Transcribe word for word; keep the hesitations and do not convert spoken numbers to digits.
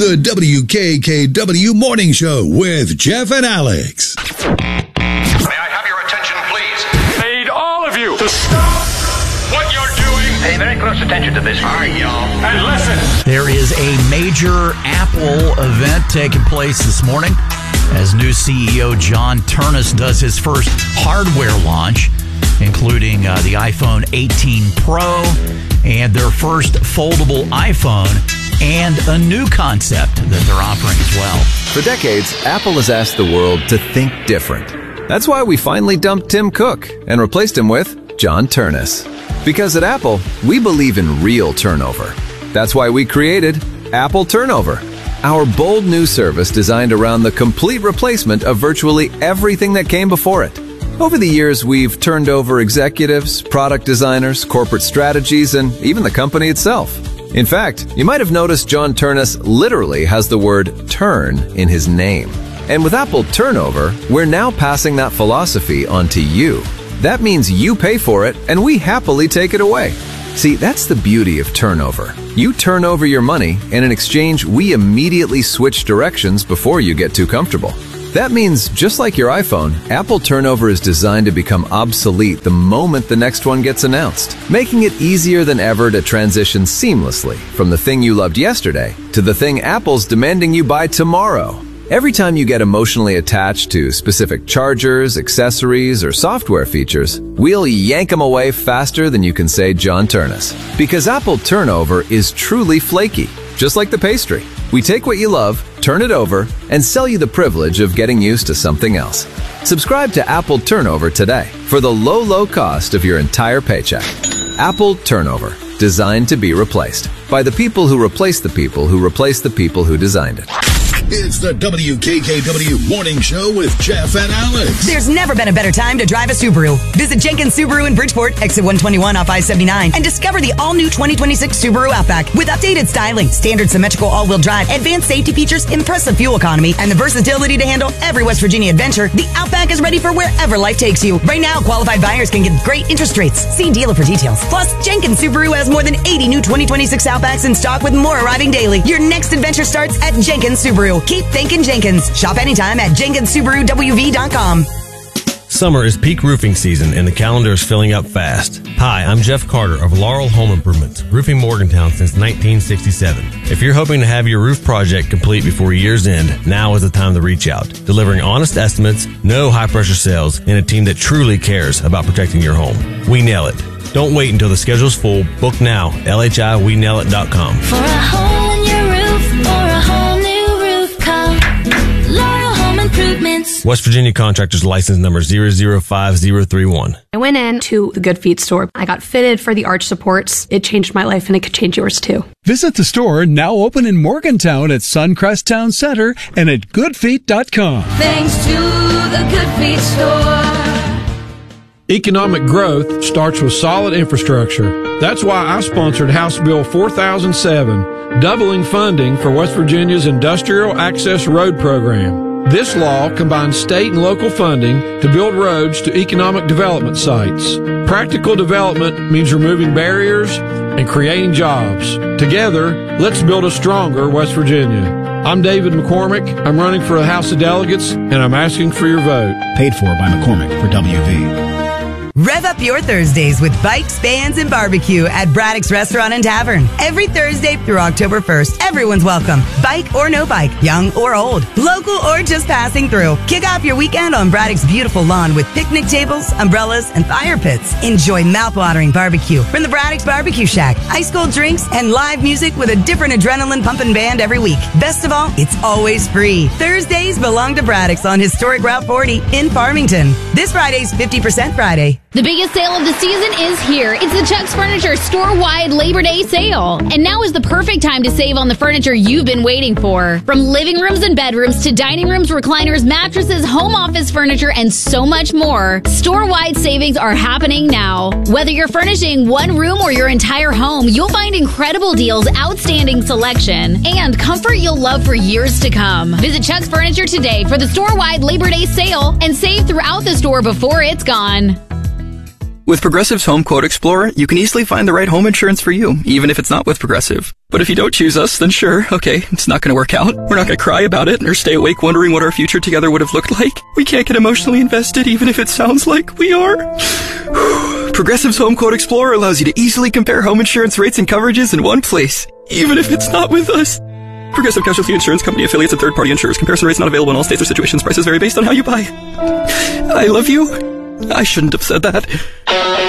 The W K K W Morning Show with Jeff and Alex. May I have your attention, please? Need all of you to stop what you're doing. Pay very close attention to this. All right, y'all. And listen. There is a major Apple event taking place this morning as new C E O John Ternus does his first hardware launch, including uh, the iPhone eighteen Pro and their first foldable iPhone, and a new concept that they're offering as well. For decades, Apple has asked the world to think different. That's why we finally dumped Tim Cook and replaced him with John Ternus. Because at Apple, we believe in real turnover. That's why we created Apple Turnover, our bold new service designed around the complete replacement of virtually everything that came before it. Over the years, we've turned over executives, product designers, corporate strategies, and even the company itself. In fact, you might have noticed John Ternus literally has the word turn in his name. And with Apple Turnover, we're now passing that philosophy on to you. That means you pay for it, and we happily take it away. See, that's the beauty of turnover. You turn over your money, and in exchange, we immediately switch directions before you get too comfortable. That means, just like your iPhone, Apple Turnover is designed to become obsolete the moment the next one gets announced, making it easier than ever to transition seamlessly from the thing you loved yesterday to the thing Apple's demanding you buy tomorrow. Every time you get emotionally attached to specific chargers, accessories, or software features, we'll yank them away faster than you can say John Ternus. Because Apple Turnover is truly flaky, just like the pastry. We take what you love, turn it over, and sell you the privilege of getting used to something else. Subscribe to Apple Turnover today for the low, low cost of your entire paycheck. Apple Turnover, designed to be replaced by the people who replace the people who replace the people who designed it. It's the W K K W Morning Show with Jeff and Alex. There's never been a better time to drive a Subaru. Visit Jenkins Subaru in Bridgeport, exit one twenty-one off I seventy-nine, and discover the all-new twenty twenty-six Subaru Outback with updated styling, standard symmetrical all-wheel drive, advanced safety features, impressive fuel economy, and the versatility to handle every West Virginia adventure. The Outback is ready for wherever life takes you. Right now, qualified buyers can get great interest rates. See dealer for details. Plus, Jenkins Subaru has more than eighty new twenty twenty-six Outbacks in stock with more arriving daily. Your next adventure starts at Jenkins Subaru. Keep thinking Jenkins. Shop anytime at Jenkins Subaru W V dot com. Summer is peak roofing season and the calendar is filling up fast. Hi, I'm Jeff Carter of Laurel Home Improvements, roofing Morgantown since nineteen sixty-seven. If you're hoping to have your roof project complete before year's end, now is the time to reach out. Delivering honest estimates, no high-pressure sales, and a team that truly cares about protecting your home. We nail it. Don't wait until the schedule's full. Book now. L H I we nail it dot com. For a hole in your roof or a whole new roof, call Laurel Home Improvements. West Virginia Contractors License Number zero zero five zero three one. I went in to the Good Feet store. I got fitted for the arch supports. It changed my life and it could change yours too. Visit the store, now open in Morgantown at Suncrest Town Center and at good feet dot com. Thanks to the Good Feet store. Economic growth starts with solid infrastructure. That's why I sponsored House Bill four thousand seven, doubling funding for West Virginia's Industrial Access Road Program. This law combines state and local funding to build roads to economic development sites. Practical development means removing barriers and creating jobs. Together, let's build a stronger West Virginia. I'm David McCormick. I'm running for the House of Delegates, and I'm asking for your vote. Paid for by McCormick for W V. Rev up your Thursdays with bikes, bands, and barbecue at Braddock's Restaurant and Tavern. Every Thursday through October first, everyone's welcome. Bike or no bike, young or old, local or just passing through. Kick off your weekend on Braddock's beautiful lawn with picnic tables, umbrellas, and fire pits. Enjoy mouth-watering barbecue from the Braddock's Barbecue Shack, ice-cold drinks, and live music with a different adrenaline-pumping band every week. Best of all, it's always free. Thursdays belong to Braddock's on historic Route forty in Farmington. This Friday's fifty percent Friday. The biggest sale of the season is here. It's the Chuck's Furniture store-wide Labor Day sale. And now is the perfect time to save on the furniture you've been waiting for. From living rooms and bedrooms to dining rooms, recliners, mattresses, home office furniture, and so much more. Store-wide savings are happening now. Whether you're furnishing one room or your entire home, you'll find incredible deals, outstanding selection, and comfort you'll love for years to come. Visit Chuck's Furniture today for the store-wide Labor Day sale and save throughout the store before it's gone. With Progressive's Home Quote Explorer, you can easily find the right home insurance for you, even if it's not with Progressive. But if you don't choose us, then sure, okay, it's not going to work out. We're not going to cry about it or stay awake wondering what our future together would have looked like. We can't get emotionally invested even if it sounds like we are. Progressive's Home Quote Explorer allows you to easily compare home insurance rates and coverages in one place, even if it's not with us. Progressive Casualty Insurance Company, affiliates, and third-party insurers. Comparison rates not available in all states or situations. Prices vary based on how you buy. I love you. I shouldn't have said that.